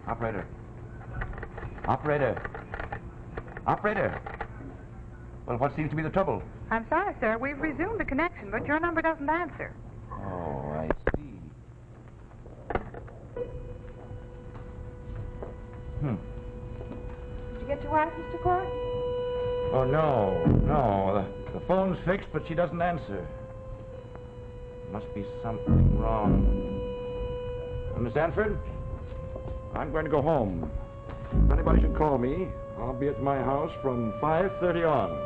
Operator. Operator. Operator. Well, what seems to be the trouble? I'm sorry, sir. We've resumed the connection, but your number doesn't answer. Oh, I see. Did you get your wife, Mr. Court? Oh, no. The phone's fixed, but she doesn't answer. Must be something wrong. Miss Anford, I'm going to go home. If anybody should call me, I'll be at my house from 5:30 on.